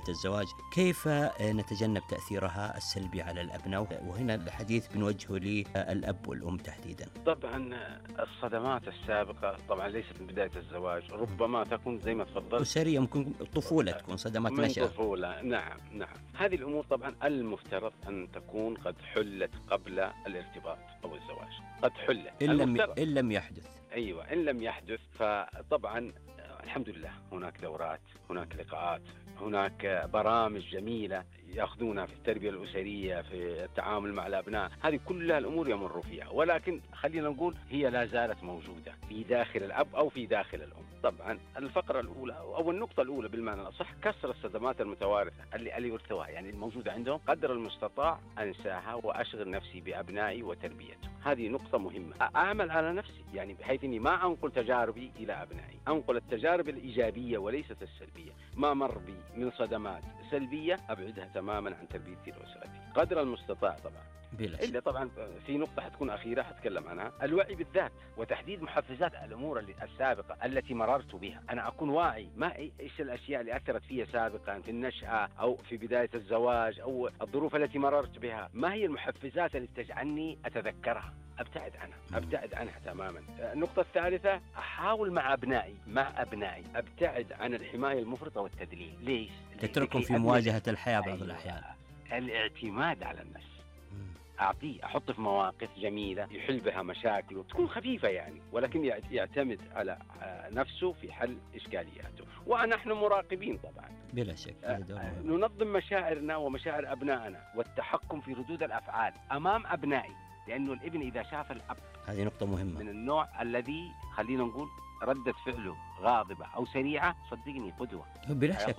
الزواج، كيف نتجنب تأثيرها السلبي على الأبناء؟ وهنا الحديث بنوجهه للأب والأم تحديدا. طبعا الصدمات السابقة طبعا ليست من بداية الزواج، ربما تكون زي ما تفضلت أسرية، ممكن طفولة، تكون صدمات من نشأة. طفولة. نعم. هذه الأمور طبعا المفترض أن تكون قد حلت قبل الارتباط أو الزواج، قد حلت إن لم يحدث. أيوة، إن لم يحدث. فطبعا الحمد لله هناك دورات، هناك لقاءات، هناك برامج جميلة يأخذونها في التربية الأسرية، في التعامل مع الأبناء. هذه كلها الأمور يمر فيها، ولكن خلينا نقول هي لا زالت موجودة في داخل الأب أو في داخل الأم. طبعا الفقرة الأولى أو النقطة الأولى بالمعنى الأصح كسر الصدمات المتوارثة اللي يرثوها، يعني الموجودة عندهم، قدر المستطاع أنساها وأشغل نفسي بأبنائي وتربيتهم. هذه نقطة مهمة. أعمل على نفسي، يعني بحيث أني ما أنقل تجاربي إلى أبنائي، أنقل التجارب الإيجابية وليست السلبية. ما مر بي من صدمات سلبية أبعدها تماما عن تربيتي وأسرتي قدر المستطاع. طبعا إلا طبعا في نقطة حتكون أخيرة حتكلم عنها، الوعي بالذات وتحديد محفزات الأمور السابقة التي مررت بها. أنا أكون واعي ما إيش الأشياء اللي أثرت فيها سابقا في النشأة أو في بداية الزواج أو الظروف التي مررت بها. ما هي المحفزات اللي تجعلني أتذكرها؟ أبتعد عنها تماما. النقطة الثالثة، أحاول مع أبنائي أبتعد عن الحماية المفرطة والتدليل. ليش؟ تتركهم في مواجهة الحياة بعض الأحيان. الاعتماد على النفس، أحطه في مواقف جميلة يحل بها مشاكله، تكون خفيفة يعني، ولكن يعتمد على نفسه في حل إشكالياته. ونحن مراقبين طبعا بلا شك. ننظم مشاعرنا ومشاعر أبنائنا والتحكم في ردود الأفعال أمام أبنائي، لأنه الابن إذا شاف الأب، هذه نقطة مهمة، من النوع الذي خلينا نقول ردة فعله غاضبة أو سريعة، صدقني قدوة بلا شك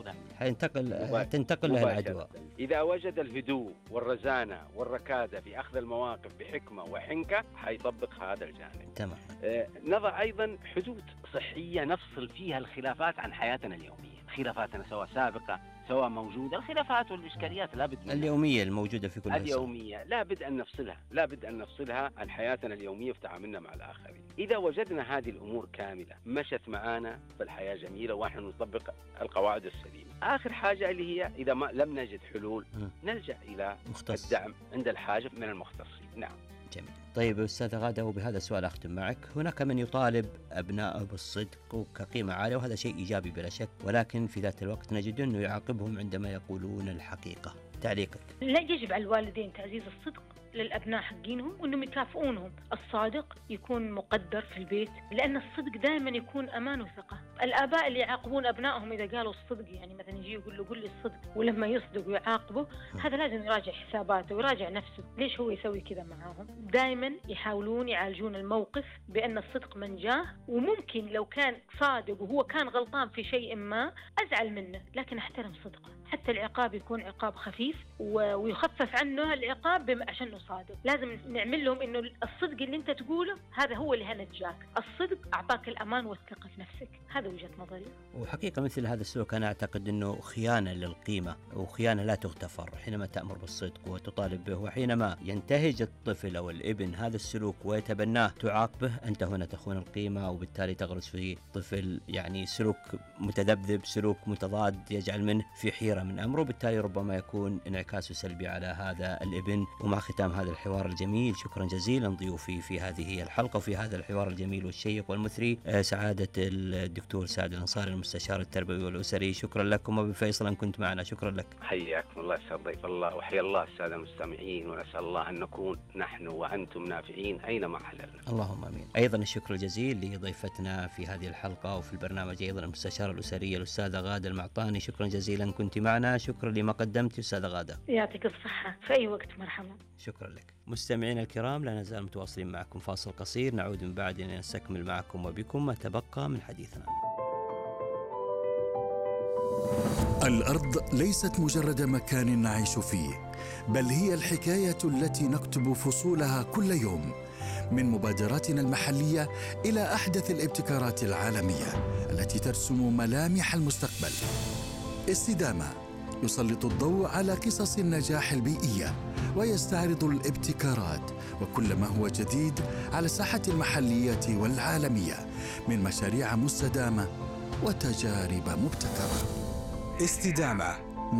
تنتقل لها العدوى. إذا وجد الهدوء والرزانة والركادة في أخذ المواقف بحكمة وحنكة حيطبق هذا الجانب. تمام. نضع أيضا حدود صحية نفصل فيها الخلافات عن حياتنا اليومية. خلافاتنا سواء سابقة سواء موجودة، الخلافات والإشكاليات لابد منها. اليومية الموجودة في كل اليومية لابد أن نفصلها عن حياتنا اليومية في تعاملنا مع الآخرين. إذا وجدنا هذه الأمور كاملة مشت معانا فالحياة جميلة ونحن نطبق القواعد السليمة. آخر حاجة اللي هي إذا ما لم نجد حلول نلجأ إلى الدعم عند الحاجة من المختصين. نعم. جميل. طيب أستاذ غادة، وبهذا السؤال أختم معك. هناك من يطالب أبنائه بالصدق كقيمة عالية، وهذا شيء إيجابي بلا شك، ولكن في ذات الوقت نجد أنه يعاقبهم عندما يقولون الحقيقة. تعليقك؟ لا، يجب على الوالدين تعزيز الصدق للأبناء حقينهم وأنهم يكافئونهم. الصادق يكون مقدر في البيت، لأن الصدق دائما يكون أمان وثقة. الآباء اللي يعاقبون أبنائهم إذا قالوا الصدق، يعني مثلا يجي يقول له قل لي الصدق، ولما يصدق ويعاقبه، هذا لازم يراجع حساباته ويراجع نفسه، ليش هو يسوي كذا معاهم. دائما يحاولون يعالجون الموقف بأن الصدق منجاه، وممكن لو كان صادق وهو كان غلطان في شيء ما أزعل منه، لكن أحترم صدقه. حتى العقاب يكون عقاب خفيف ويخفف عنه العقاب عشان صادق. لازم نعمل لهم إنه الصدق اللي أنت تقوله هذا هو اللي هنجاك، الصدق أعطاك الأمان والثقة في نفسك. هذا وجهة نظري. وحقيقة مثل هذا السلوك أنا أعتقد أنه خيانة للقيمة، وخيانة لا تغتفر حينما تأمر بالصدق وتطالب به. وحينما ينتهج الطفل أو الابن هذا السلوك ويتبناه تعاقبه، أنت هنا تخون القيمة، وبالتالي تغرس في طفل يعني سلوك متذبذب، سلوك متضاد، يجعل منه في حيرة من أمره، بالتالي ربما يكون انعكاسه سلبي على هذا الابن. ومع ختام هذا الحوار الجميل، شكرا جزيلا ضيوفي في هذه الحلقة وفي هذا الحوار الجميل والشيق والمثري، سعادة الدكتور سعد الأنصاري المستشار التربوي والأسري، شكرا لكم. أبي فيصل أن كنت معنا، شكرا لك. حياكم الله، يسعد ضيف الله وحيا الله السادة المستمعين، ونسأل الله أن نكون نحن وأنتم نافعين أينما حللنا. اللهم آمين. أيضا الشكر الجزيل لضيفتنا في هذه الحلقة وفي البرنامج أيضا المستشارة الأسرية الأستاذة غادة المعطاني، شكرا جزيلا كنت معنا. شكرا لما قدمت أستاذة غادة. يعطيك الصحة، في أي وقت مرحبا. شكرا لك. مستمعينا الكرام، لا نزال متواصلين معكم، فاصل قصير نعود من بعد لنستكمل معكم وبكم ما تبقى من حديثنا. الأرض ليست مجرد مكان نعيش فيه، بل هي الحكاية التي نكتب فصولها كل يوم، من مبادراتنا المحلية إلى أحدث الابتكارات العالمية التي ترسم ملامح المستقبل. استدامة يسلط الضوء على قصص النجاح البيئية ويستعرض الابتكارات وكل ما هو جديد على الساحة المحلية والعالمية من مشاريع مستدامة وتجارب مبتكرة. استدامة